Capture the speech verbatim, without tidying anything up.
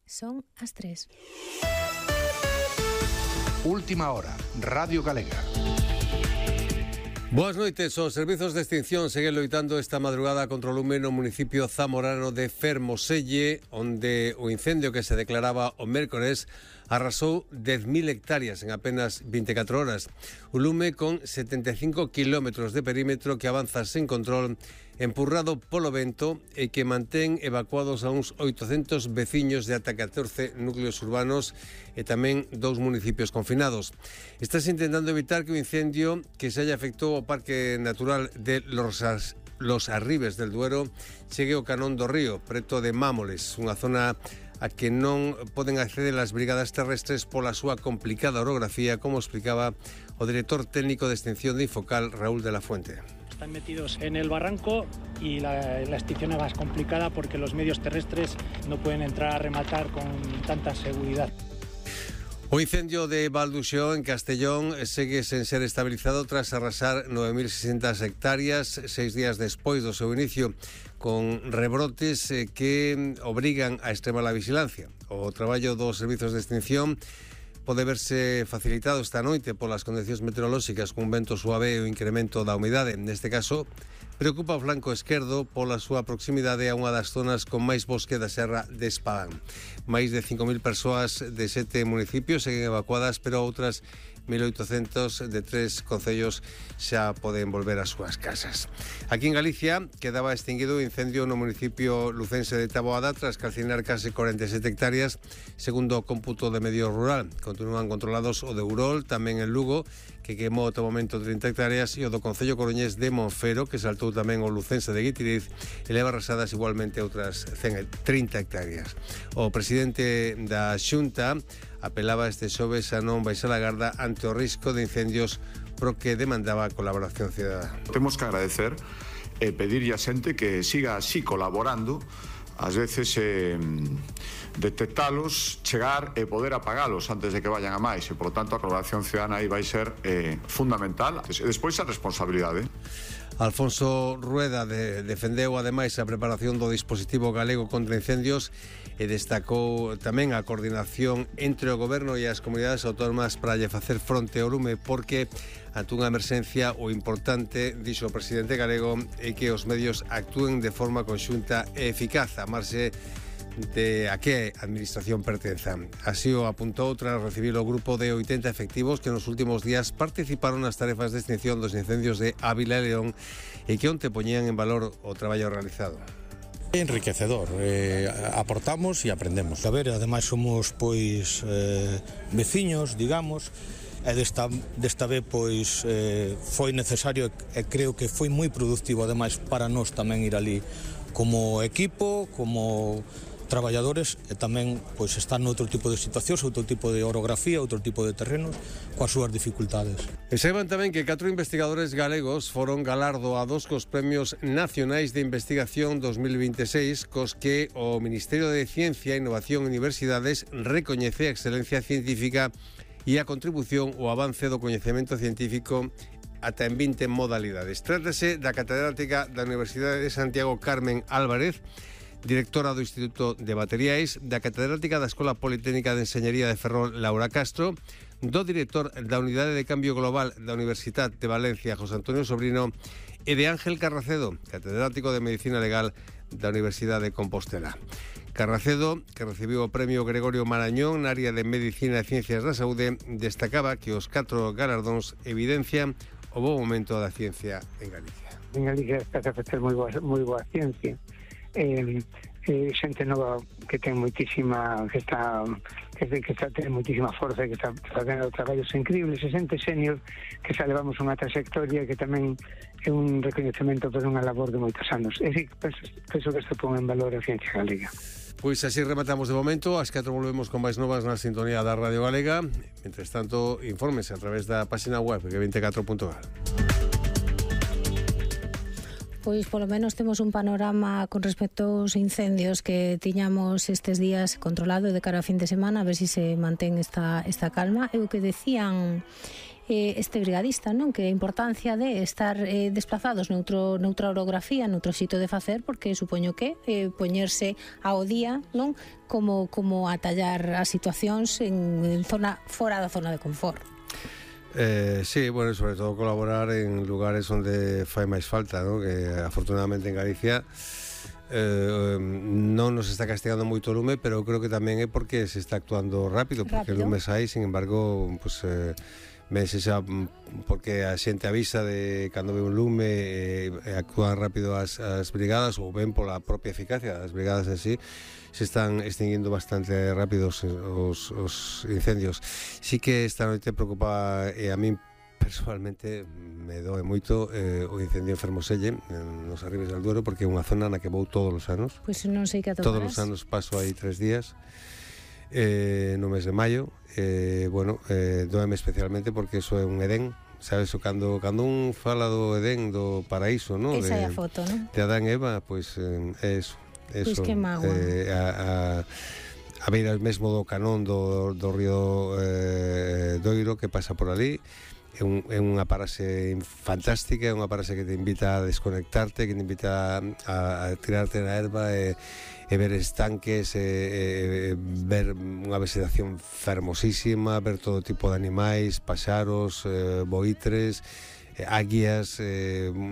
Son as tres. Última hora, Radio Galega. Boas noites. Os servizos de extinción seguen loitando esta madrugada contra o lume no municipio zamorano de Fermoselle, onde o incendio que se declaraba o mércores arrasou dez mil hectáreas en apenas vinte e catro horas. O lume con setenta e cinco kilómetros de perímetro que avanza sen control, empurrado polo vento e que mantén evacuados a uns oitocentos veciños de ata catorce núcleos urbanos e tamén dous municipios confinados. Estás intentando evitar que o incendio que se haya afectou ao Parque Natural de Los, Los Arribes del Duero chegue ao Canón do Río, preto de Mámoles, unha zona a que non poden acceder as brigadas terrestres pola súa complicada orografía, como explicaba o director técnico de extinción de Infocal, Raúl de la Fuente. Están metidos en el barranco y la, la extinción es más complicada porque los medios terrestres no pueden entrar a rematar con tanta seguridad. O incendio de Valduxó en Castellón segue sen ser estabilizado tras arrasar nove mil seiscentas hectáreas seis días despois do seu inicio, con rebrotes que obrigan a extremar a vigilancia. O traballo dos servizos de extinción pode verse facilitado esta noite polas condicións meteorolóxicas cun vento suave e o incremento da humidade. Neste caso, preocupa o flanco esquerdo pola súa proximidade a unha das zonas con máis bosque da serra de Espadán. Máis de cinco mil persoas de sete municipios seguen evacuadas, pero outras mil oitocentos de tres concellos xa poden volver ás súas casas. Aquí en Galicia quedaba extinguido o incendio no municipio lucense de Taboada tras calcinar case cuarenta e sete hectáreas, segundo o cómputo de medio rural. Continúan controlados o de Urol, tamén en Lugo, que quemou ata o momento trinta hectáreas, e o do concello coruñés de Monfero, que saltou tamén o lucense de Guitiriz, e leva arrasadas igualmente outras trinta hectáreas. O presidente da Xunta apelaba este xoves a non baixar a garda ante o risco de incendios, pro que demandaba a colaboración cidadá. Temos que agradecer e pedirlle a xente que siga así colaborando, ás veces eh, detectalos, chegar e poder apagalos antes de que vayan a máis, e, por tanto, a colaboración cidadana aí vai ser eh, fundamental. E despois a responsabilidade. Alfonso Rueda de, defendeu ademais a preparación do dispositivo galego contra incendios e destacou tamén a coordinación entre o goberno e as comunidades autónomas para lle facer fronte ao lume, porque ante unha emerxencia o importante, dixo o presidente galego, é que os medios actúen de forma conxunta e eficaz, a marxe de a que administración pertenza. Así o apuntou tras recibir o grupo de oitenta efectivos que nos últimos días participaron nas tarefas de extinción dos incendios de Ávila e León e que onte poñían en valor o traballo realizado. Enriquecedor, eh, aportamos e aprendemos. A ver, ademais somos pois eh, veciños, digamos, e desta, desta vez pois eh, foi necesario e creo que foi moi productivo ademais para nós tamén ir ali como equipo, como traballadores, e tamén pois estar noutro tipo de situacións, outro tipo de orografía, outro tipo de terrenos, coas súas dificultades. E saiban tamén que catro investigadores galegos foron galardoados cos Premios Nacionais de Investigación dos mil veintiséis, cos que o Ministerio de Ciencia, Innovación e Universidades recoñece a excelencia científica e a contribución ao avance do coñecemento científico ata en vinte modalidades. Trátase da catedrática da Universidade de Santiago, Carmen Álvarez, directora do Instituto de Materiais, da catedrática da Escola Politécnica de Enxeñería de Ferrol, Laura Castro, do director da Unidade de Cambio Global da Universidade de Valencia, José Antonio Sobrino, e de Ángel Carracedo, catedrático de Medicina Legal da Universidade de Compostela. Carracedo, que recibiu o premio Gregorio Marañón na área de Medicina e Ciencias da Saúde, destacaba que os catro galardóns evidencian o bo momento da ciencia en Galicia. En Galicia está a facer moi boa, moi boa ciencia. Eh, eh, xente nova que ten moitísima que está que, que está ten moitísima forza e que está facendo traballos increíbles, e xente senior que xa levamos unha trayectoria que tamén é un recoñecemento por unha labor de moitos anos. E si, penso, penso que isto pon en valor a ciencia galega. Pois así rematamos de momento. Ás catro volvemos con máis novas na sintonía da Radio Galega. Mentres tanto, infórmese a través da página web que veinticuatro punto gal. Pois polo menos temos un panorama con respecto aos incendios que tiñamos estes días controlado de cara a fin de semana, a ver se si se mantén esta, esta calma. E o que decían eh, este brigadista, non? Que a importancia de estar eh, desplazados noutro, noutra orografía, noutro xito de facer, porque supoño que eh, poñerse ao día, non? Como, como atallar as situacións en, en zona fora da zona de confort. Eh, sí, bueno, sobre todo colaborar en lugares onde fai máis falta, ¿no? Que afortunadamente en Galicia eh, non nos está castigando moito o lume, pero creo que tamén é porque se está actuando rápido, porque Rápido. o lume sai, sin embargo, pues, eh, vense xa porque a xente avisa de cando ve un lume, eh, e actúan rápido as, as brigadas, ou ven pola propia eficacia das brigadas en sí, se están extinguindo bastante rápidos os, os incendios. Sí que esta noite preocupa, e a min personalmente me doe moito eh, o incendio en Fermoselle, nos Arribes del Duero, porque é unha zona na que vou todos os anos. Pois pues non sei que atoparás. Todos os anos paso aí tres días eh, no mes de maio. Eh, bueno, eh, doeme especialmente porque eso é un Edén, sabes, o cando, cando un fala do Edén, do paraíso, ¿no? Esa de, é a foto, ¿no? De Adán e Eva, pois eh, é eso. Pois que mágoa. Eh, a, a, a beira mesmo do canón do, do río eh, Doiro, que pasa por ali. É, un, é unha parase fantástica, é unha parase que te invita a desconectarte, que te invita a, a tirarte na erva e, e ver estanques, e, e ver unha vegetación fermosísima, ver todo tipo de animais, paxaros, eh, boitres, eh, águias, eh,